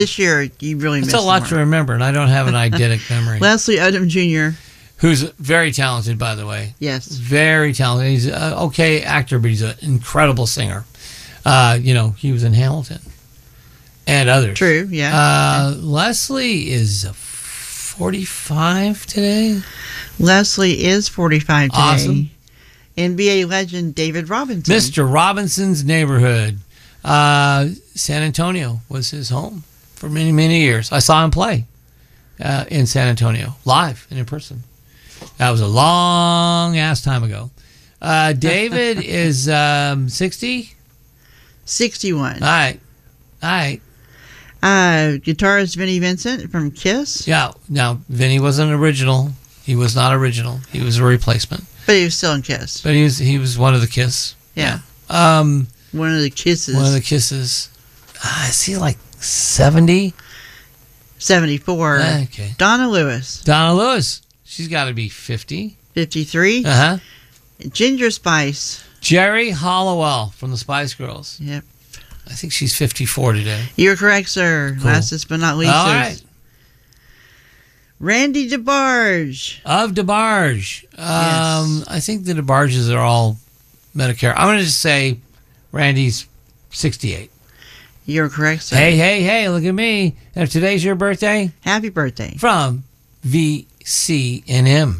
This year, you really missed It's a lot to remember, and I don't have an eidetic memory. Leslie Odom Jr. Who's very talented, by the way. Yes. Very talented. He's an okay actor, but he's an incredible singer. He was in Hamilton and others. True, yeah. Leslie is 45 today. Leslie is 45 today. Awesome. NBA legend David Robinson. Mr. Robinson's Neighborhood. San Antonio was his home for many, many years. I saw him play in San Antonio, live and in person. That was a long-ass time ago. David is 60? 61. All right. Guitarist Vinnie Vincent from Kiss. Yeah. Now, Vinny wasn't original. He was not original. He was a replacement. But he was still in Kiss. But he was one of the Kiss. Yeah. One of the Kisses. One of the Kisses. Is he like 70? 74. Okay. Donna Lewis. Donna Lewis. She's got to be 50. 53. Uh-huh. Ginger Spice. Jerry Hollowell from the Spice Girls. Yep. I think she's 54 today. You're correct, sir. Cool. Lastest but not least. All right. Randy DeBarge. Of DeBarge. Yes. I think the DeBarges are all Medicare. I'm going to just say Randy's 68. You're correct, sir. Hey, look at me. And if today's your birthday, happy birthday. From VCNM.